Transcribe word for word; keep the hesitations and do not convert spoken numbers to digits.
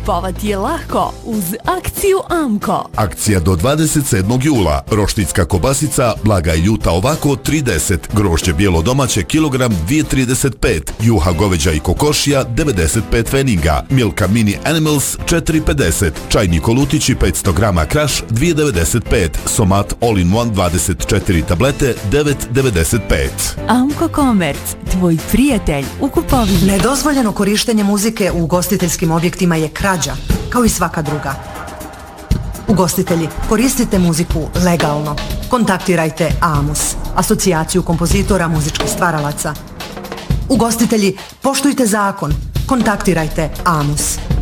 Kupovati je lako uz akciju Amko. Akcija do dvadeset sedmog jula. Roštiljska kobasica, blaga i ljuta ovako trideset, grožđe bijelo domaće kilogram dvije trideset pet, juha goveđa i kokošija devedeset pet pfenninga, Milka Mini Animals četiri pedeset, čajni kolutići petsto grama Kraš dvije devedeset pet, Somat All in One dvadeset četiri tablete devet devedeset pet. Amko Komerc, tvoj prijatelj u kupovini. Nedozvoljeno korištenje muzike u ugostiteljskim objektima je krađa, kao i svaka druga. Ugostitelji, koristite muziku legalno. Kontaktirajte AMUS, Asocijaciju kompozitora muzičkih stvaralaca. Ugostitelji, poštujte zakon. Kontaktirajte AMUS.